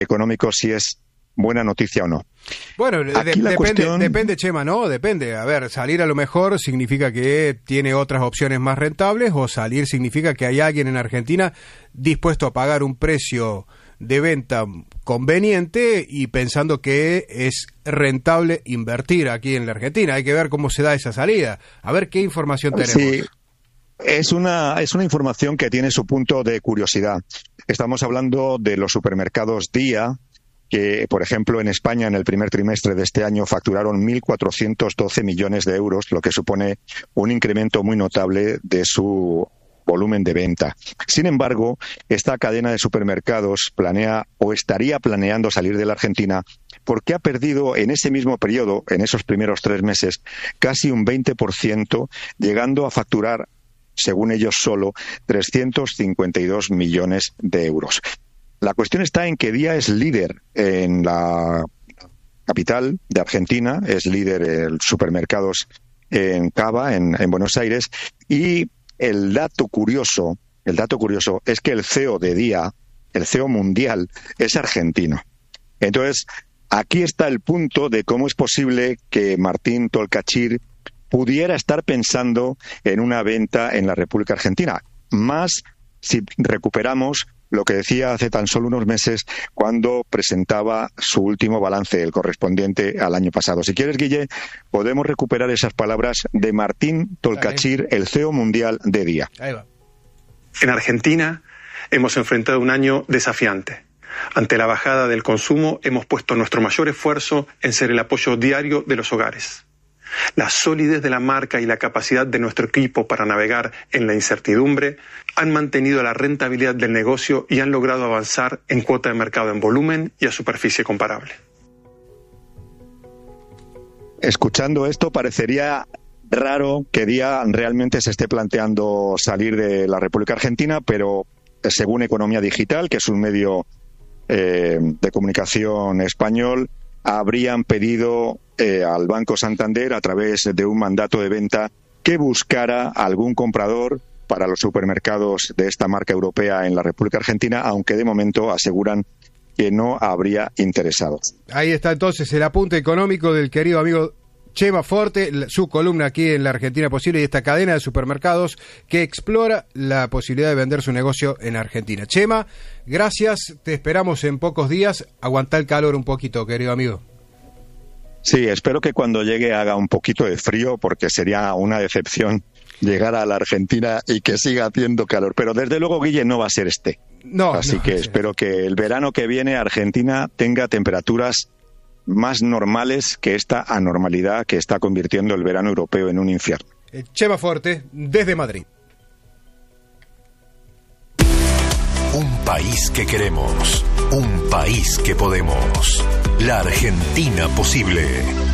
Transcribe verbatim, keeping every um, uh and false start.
económico si es buena noticia o no. Bueno, de, depende, cuestión... depende, Chema, ¿no? Depende. A ver, salir a lo mejor significa que tiene otras opciones más rentables, o salir significa que hay alguien en Argentina dispuesto a pagar un precio de venta conveniente y pensando que es rentable invertir aquí en la Argentina. Hay que ver cómo se da esa salida. A ver qué información tenemos. Sí. Es una, es una información que tiene su punto de curiosidad. Estamos hablando de los supermercados Día, que, por ejemplo, en España en el primer trimestre de este año facturaron mil cuatrocientos doce millones de euros, lo que supone un incremento muy notable de su volumen de venta. Sin embargo, esta cadena de supermercados planea o estaría planeando salir de la Argentina porque ha perdido en ese mismo periodo, en esos primeros tres meses, casi un veinte por ciento, llegando a facturar, según ellos solo, trescientos cincuenta y dos millones de euros. La cuestión está en que Día es líder en la capital de Argentina, es líder en supermercados en Cava, en, en Buenos Aires, y el dato curioso, el dato curioso es que el C E O de Día, el C E O mundial, es argentino. Entonces, aquí está el punto de cómo es posible que Martín Tolcachir pudiera estar pensando en una venta en la República Argentina, más si recuperamos lo que decía hace tan solo unos meses cuando presentaba su último balance, el correspondiente al año pasado. Si quieres, Guille, podemos recuperar esas palabras de Martín Tolcachir, el C E O mundial de Día. Ahí va. En Argentina hemos enfrentado un año desafiante. Ante la bajada del consumo, hemos puesto nuestro mayor esfuerzo en ser el apoyo diario de los hogares. La solidez de la marca y la capacidad de nuestro equipo para navegar en la incertidumbre han mantenido la rentabilidad del negocio y han logrado avanzar en cuota de mercado en volumen y a superficie comparable. Escuchando esto, parecería raro que Día realmente se esté planteando salir de la República Argentina, pero según Economía Digital, que es un medio eh, de comunicación español, habrían pedido eh, al Banco Santander, a través de un mandato de venta, que buscara algún comprador para los supermercados de esta marca europea en la República Argentina, aunque de momento aseguran que no habría interesados. Ahí está entonces el apunte económico del querido amigo Chema Forte, su columna aquí en La Argentina Posible y esta cadena de supermercados que explora la posibilidad de vender su negocio en Argentina. Chema, gracias, te esperamos en pocos días. Aguantá el calor un poquito, querido amigo. Sí, espero que cuando llegue haga un poquito de frío, porque sería una decepción llegar a la Argentina y que siga haciendo calor. Pero desde luego, Guille, no va a ser este. No. Así no, que sí. espero que el verano que viene Argentina tenga temperaturas más normales que esta anormalidad que está convirtiendo el verano europeo en un infierno. Chema Forte, desde Madrid. Un país que queremos, un país que podemos. La Argentina Posible.